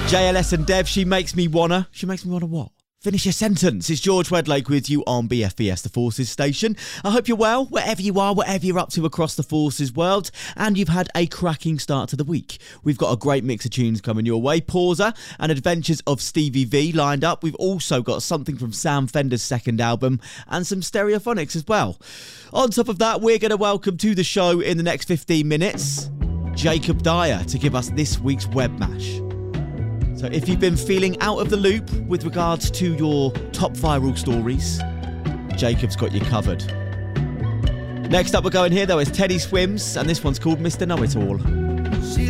JLS and Dev, she makes me wanna what? Finish your sentence. It's George Wedlake with you on BFBS, the Forces station. I hope you're well, wherever you are, whatever you're up to across the Forces world, and you've had a cracking start to the week. We've got a great mix of tunes coming your way. Pauser and Adventures of Stevie V lined up. We've also got something from Sam Fender's second album and some Stereophonics as well. On top of that, we're going to welcome to the show in the next 15 minutes, Jacob Dyer to give us this week's Web Mash. So if you've been feeling out of the loop with regards to your top viral stories, Jacob's got you covered. Next up we're going here though is Teddy Swims, and this one's called Mr. Know-It-All.